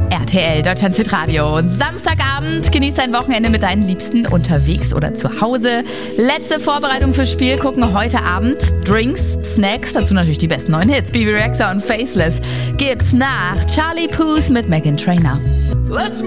RTL, Deutschland Hitradio. Samstagabend, genieß dein Wochenende mit deinen Liebsten unterwegs oder zu Hause. Letzte Vorbereitung fürs Spiel gucken heute Abend. Drinks, Snacks, dazu natürlich die besten neuen Hits. Bebe Rexha und Faceless gibt's nach Charlie Puth mit Meghan Trainor. Let's